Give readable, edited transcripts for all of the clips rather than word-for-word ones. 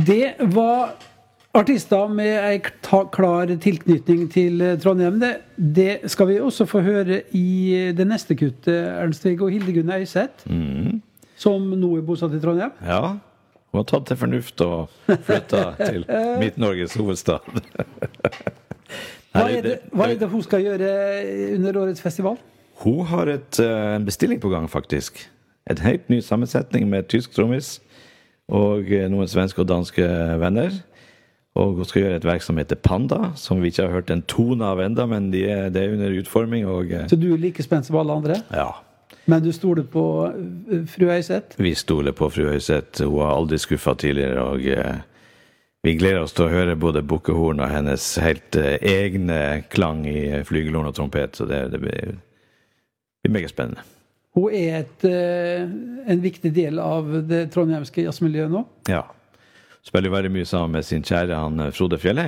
Det var artister med en klar tilknytning til Trondheim. Det skal vi også få høre i det neste kuttet, Ernst-Viggo og Hildegunn Øyseth, som nå er bosatt i Trondheim. Ja, hun har tatt til fornuft og flyttet til Midt-Norges hovedstad. Hva er det hun skal gjøre under årets festival? Hun har en bestilling på gang, faktisk. Et helt ny sammensetning med tysk trommis og noen svenske og danske venner. Og hun skal gjøre et verk som heter Panda, som vi ikke har hørt en tone av enda, men det er under utforming. Så du er like spent som alle andre? Ja. Men du stoler på fru Øyseth? Vi stoler på fru Øyseth. Hun har aldri skuffet tidligere, og vi gleder oss til å høre både bukkehorn og hennes helt egne klang i flygelhorn og trompet, så det blir meget spennende. Hun er en viktig del av det trondheimske jazzmiljøet nå? Ja. Spiller veldig mye sammen med sin kjære Frode Fjellheim.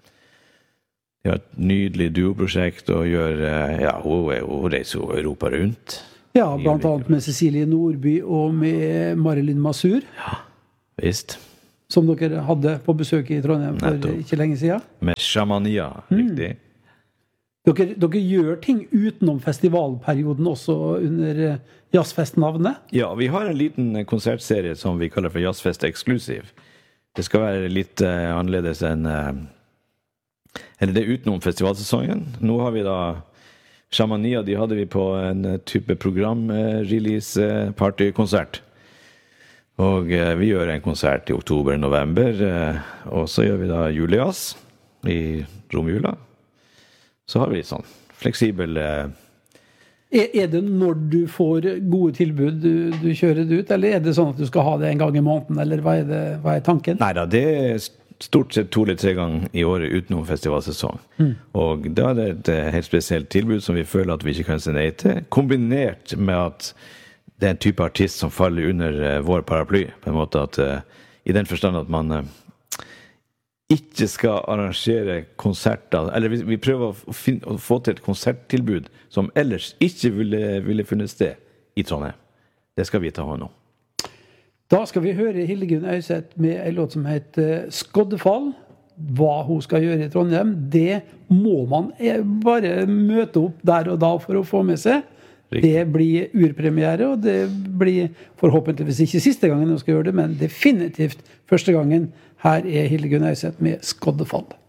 De har et nydelig duoprosjekt og gjør, hun reiser jo Europa rundt. Ja, blant annet med Cecilie Nordby og med Marilyn Masur. Ja, visst. Som dere hadde på besøk i Trondheim for ikke lenge siden. Med Shamania, riktig. Dere gjør ting utenom festivalperioden også under Jazzfest-navnet? Ja, vi har en liten konsertserie som vi kaller for Jazzfest Exclusive. Det skal være litt annerledes enn eller det utenom festivalsesongen. Nå har vi da Shamania, de hadde vi på en type program-release-partykonsert. Og vi gjør en konsert i oktober-november, og så gjør vi da julejazz i romjula. Så har vi sånn fleksibel... Er det når du får gode tilbud du kjører det ut, eller er det sånn at du skal ha det en gang i måneden, eller hva er tanken? Neida, det er stort sett 2 eller 3 ganger i året utenom festivalsesong. Og da er det et helt spesielt tilbud som vi føler at vi ikke kan se nei til, kombinert med at det er en type artist som faller under vår paraply, på en måte at i den forstand at man ikke skal arrangere konserter, eller vi prøver å få til et konserttilbud som ellers ikke ville funnet sted i Trondheim. Det skal vi ta hånd om. Da skal vi høre Hildegunn Øyseth med en låt som heter Skoddefall. Hva hun skal gjøre i Trondheim, det må man bare møte opp der og da for å få med seg. Riktig. Det blir urpremiere, og det blir forhåpentligvis ikke siste gangen hun skal gjøre det, men definitivt første gangen. Her er Hildegunn Øyseth med Skoddefall.